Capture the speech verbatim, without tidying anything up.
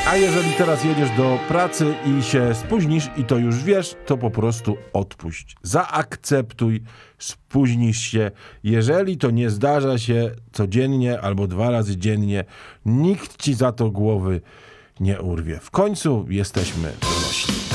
A jeżeli teraz jedziesz do pracy i się spóźnisz i to już wiesz, to po prostu odpuść. Zaakceptuj, spóźnisz się. Jeżeli to nie zdarza się codziennie albo dwa razy dziennie, nikt ci za to głowy nie urwie. W końcu jesteśmy